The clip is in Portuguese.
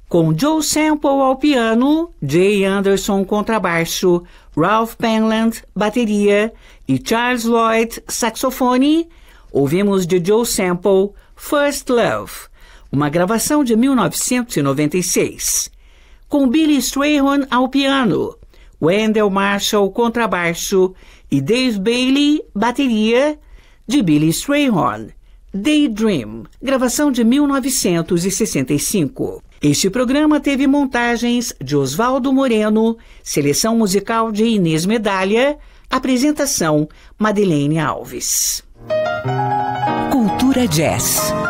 com Joe Sample ao piano, Jay Anderson contrabaixo, Ralph Penland bateria e Charles Lloyd saxofone, ouvimos de Joe Sample First Love, uma gravação de 1996, com Billy Strayhorn ao piano, Wendell Marshall contrabaixo e Dave Bailey bateria, de Billy Strayhorn, Daydream, gravação de 1965. Este programa teve montagens de Oswaldo Moreno, seleção musical de Inês Medalha, apresentação Madeleine Alves. Cultura Jazz.